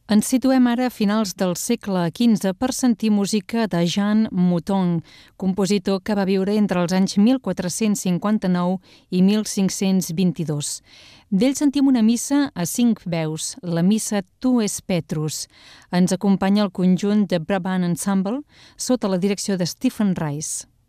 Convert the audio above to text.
Ens situem ara a finals del segle XV per sentir música de Jean Mouton, compositor que va viure entre els anys 1459 i 1522. D'ell sentim una missa a 5 veus, la missa Tu es Petrus. Ens acompanya el conjunt de Brabant Ensemble sota la direcció de Stephen Rice.